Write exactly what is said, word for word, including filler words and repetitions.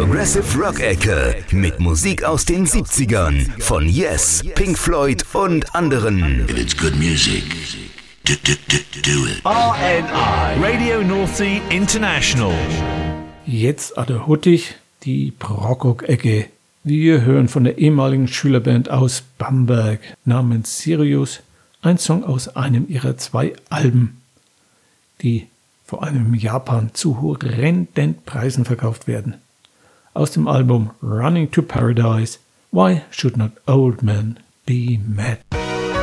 Progressive Rock Ecke mit Musik aus den siebzigern von Yes, Pink Floyd und anderen. If it's good music, do, do, do, do it. R N I Radio North Sea International. Jetzt an der Huttig die Prog-Rock-Ecke. Wir hören von der ehemaligen Schülerband aus Bamberg namens Sirius ein Song aus einem ihrer zwei Alben, die vor allem in Japan zu horrenden Preisen verkauft werden. Aus dem Album Running to Paradise, Why Should Not Old Men Be Mad?